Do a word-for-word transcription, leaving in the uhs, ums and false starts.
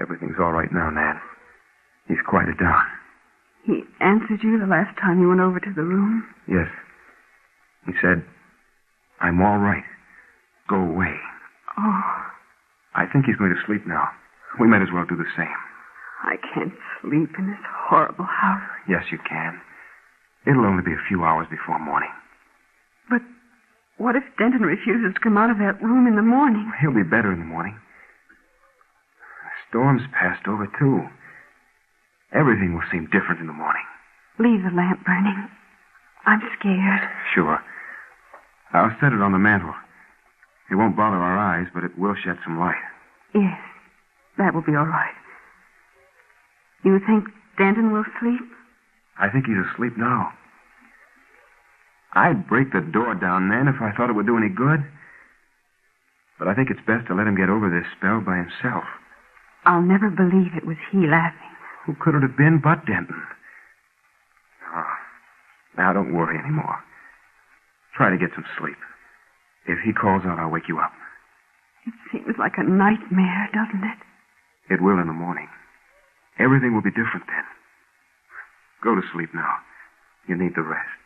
Everything's all right now, Nan. He's quieted down. He answered you the last time you went over to the room? Yes. He said, I'm all right. Go away. Oh. I think he's going to sleep now. We might as well do the same. I can't sleep in this horrible house. Yes, you can. It'll only be a few hours before morning. But what if Denton refuses to come out of that room in the morning? He'll be better in the morning. The storm's passed over, too. Everything will seem different in the morning. Leave the lamp burning. I'm scared. Sure. I'll set it on the mantel. It won't bother our eyes, but it will shed some light. Yes, that will be all right. You think Denton will sleep? I think he's asleep now. I'd break the door down, Nan, if I thought it would do any good. But I think it's best to let him get over this spell by himself. I'll never believe it was he laughing. Who could it have been but Denton? Oh, now don't worry anymore. Try to get some sleep. If he calls out, I'll wake you up. It seems like a nightmare, doesn't it? It will in the morning. Everything will be different then. Go to sleep now. You need the rest.